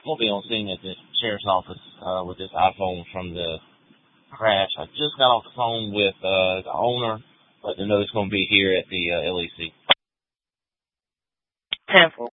We'll be on scene at the sheriff's office with this iPhone from the crash. I just got off the phone with the owner, let them know it's going to be here at the LEC. 10-4.